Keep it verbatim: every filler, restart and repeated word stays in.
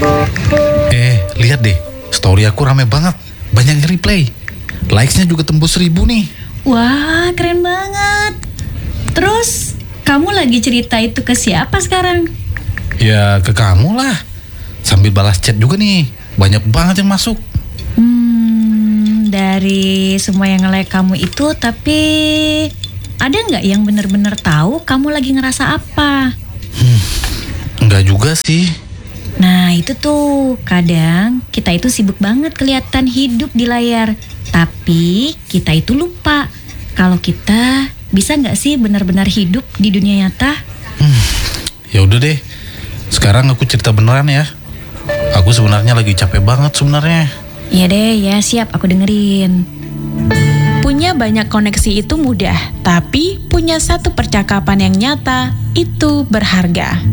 Eh, lihat deh, story aku rame banget, banyak yang replay. Likes-nya juga tembus seribu nih. Wah, keren banget. Terus, kamu lagi cerita itu ke siapa sekarang? Ya ke kamu lah. Sambil balas chat juga nih, banyak banget yang masuk. Hmm, dari semua yang nge-like kamu itu, tapi ada nggak yang benar-benar tahu kamu lagi ngerasa apa? Hmm, enggak juga sih. Nah itu tuh, kadang kita itu sibuk banget kelihatan hidup di layar, tapi kita itu lupa kalau kita bisa nggak sih benar-benar hidup di dunia nyata? Hmm, ya udah deh, sekarang aku cerita beneran ya. Aku sebenarnya lagi capek banget sebenarnya. Iya deh, ya siap, aku dengerin. Punya banyak koneksi itu mudah, tapi punya satu percakapan yang nyata itu berharga.